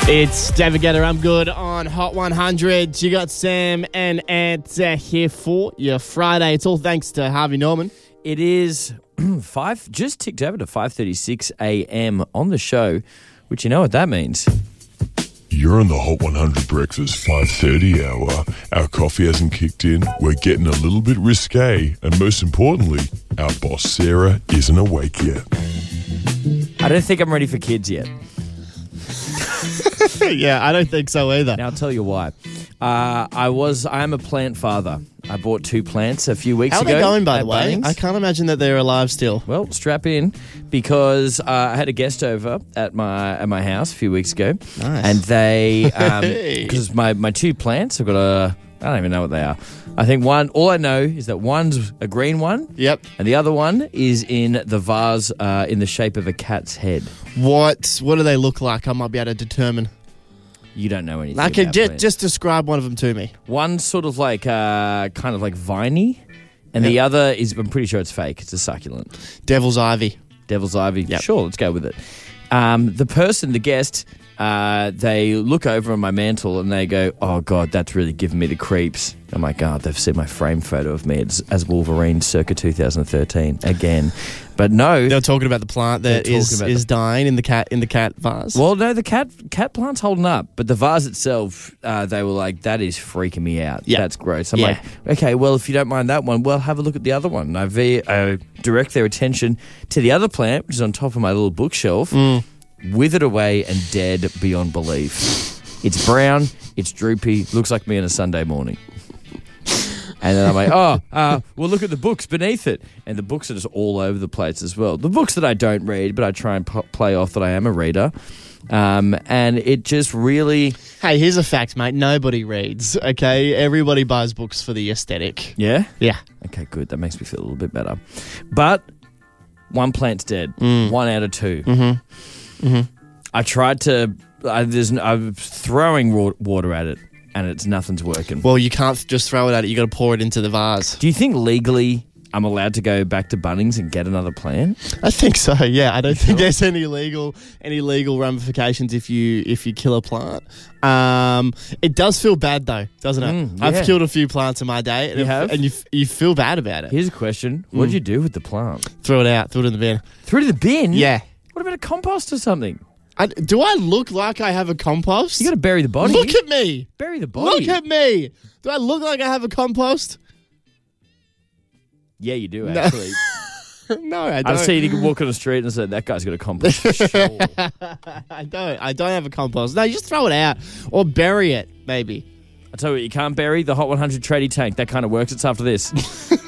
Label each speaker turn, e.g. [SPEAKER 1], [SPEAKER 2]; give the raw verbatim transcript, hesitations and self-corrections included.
[SPEAKER 1] It's David Guetta. I'm good on Hot one hundred. You got Sam and Ant uh, here for your Friday. It's all thanks to Harvey Norman.
[SPEAKER 2] It is five, just ticked over to five thirty-six a.m. on the show, which you know what that means.
[SPEAKER 3] You're on the Hot one hundred breakfast five thirty hour. Our coffee hasn't kicked in. We're getting a little bit risque. And most importantly, our boss Sarah isn't awake yet.
[SPEAKER 2] I don't think I'm ready for kids yet.
[SPEAKER 1] Yeah, I don't think so either.
[SPEAKER 2] Now I'll tell you why. Uh, I was, I am a plant father. I bought two plants a few weeks
[SPEAKER 1] How are
[SPEAKER 2] ago.
[SPEAKER 1] they going, by
[SPEAKER 2] at
[SPEAKER 1] the way?
[SPEAKER 2] Bunnings.
[SPEAKER 1] I can't imagine that they're alive still.
[SPEAKER 2] Well, strap in, because uh, I had a guest over at my at my house a few weeks ago,
[SPEAKER 1] Nice.
[SPEAKER 2] and they
[SPEAKER 1] Hey.
[SPEAKER 2] because my my two plants, I've got a I don't even know what they are. I think one. All I know is that one's a green one,
[SPEAKER 1] Yep.
[SPEAKER 2] and the other one is in the vase uh, in the shape of a cat's head.
[SPEAKER 1] What What do they look like? I might be able to determine.
[SPEAKER 2] You don't know anything.
[SPEAKER 1] I can
[SPEAKER 2] about
[SPEAKER 1] ju-
[SPEAKER 2] plants.
[SPEAKER 1] just describe one of them to me.
[SPEAKER 2] One's sort of like uh, kind of like viney, and the
[SPEAKER 1] Yep.
[SPEAKER 2] other is, I'm pretty sure it's fake. It's a succulent.
[SPEAKER 1] Devil's Ivy.
[SPEAKER 2] Devil's Ivy.
[SPEAKER 1] Yep.
[SPEAKER 2] Sure, let's go with it. Um, the person, the guest, uh, they look over on my mantle and they go, "Oh God, that's really giving me the creeps." I'm like, "God, they've seen my frame photo of me as, as Wolverine, circa two thousand thirteen again." But no,
[SPEAKER 1] They're talking about the plant that
[SPEAKER 2] They're
[SPEAKER 1] is,
[SPEAKER 2] talking about
[SPEAKER 1] is dying in the cat in the cat vase.
[SPEAKER 2] well, no, the cat cat plant's holding up, but the vase itself, uh, they were like, "That is freaking me out.
[SPEAKER 1] Yeah.
[SPEAKER 2] That's gross." I'm
[SPEAKER 1] Yeah.
[SPEAKER 2] like, "Okay, well, if you don't mind that one, well, have a look at the other one." And I ve- uh, direct their attention to the other plant, which is on top of my little bookshelf,
[SPEAKER 1] Mm.
[SPEAKER 2] withered away and dead beyond belief. It's brown, it's droopy, looks like me on a Sunday morning. And then I'm like, oh, uh, well, look at the books beneath it. And the books are just all over the place as well. The books that I don't read, but I try and p- play off that I am a reader. Um, and it just really,
[SPEAKER 1] Hey, here's a fact, mate. Nobody reads, okay? Everybody buys books for the aesthetic.
[SPEAKER 2] yeah?
[SPEAKER 1] Yeah.
[SPEAKER 2] Okay, good. That makes me feel a little bit better. But one plant's dead.
[SPEAKER 1] Mm.
[SPEAKER 2] One out of two. Mm-hmm. Mm-hmm. I tried to, I, there's, n- I'm throwing raw water at it, and it's nothing's working.
[SPEAKER 1] Well, you can't just throw it at it. You got to pour it into the vase.
[SPEAKER 2] Do you think legally I'm allowed to go back to Bunnings and get another plant?
[SPEAKER 1] I think so. Yeah, I don't think there's any legal any legal ramifications if you if you kill a plant. Um, it does feel bad though, doesn't it?
[SPEAKER 2] Mm,
[SPEAKER 1] I've
[SPEAKER 2] yeah.
[SPEAKER 1] killed a few plants in my day, and
[SPEAKER 2] You
[SPEAKER 1] if-
[SPEAKER 2] have?
[SPEAKER 1] and you f- you feel bad about it.
[SPEAKER 2] Here's a question. What did you do with the plant?
[SPEAKER 1] Throw it out. Throw it in the bin.
[SPEAKER 2] Threw it in the bin?
[SPEAKER 1] Yeah.
[SPEAKER 2] What about a compost or something?
[SPEAKER 1] I, do I look like I have a compost?
[SPEAKER 2] You got to bury the body.
[SPEAKER 1] Look at me.
[SPEAKER 2] bury the body.
[SPEAKER 1] Look at me. Do I look like I have a compost?
[SPEAKER 2] Yeah, you do actually.
[SPEAKER 1] No, I don't.
[SPEAKER 2] I've seen you can walk on the street and say that guy's got a compost. For sure.
[SPEAKER 1] I don't. I don't have a compost. No, you just throw it out or bury it, maybe.
[SPEAKER 2] I tell you what, you can't bury the Hot one hundred tradie tank. That kind of works. It's after this.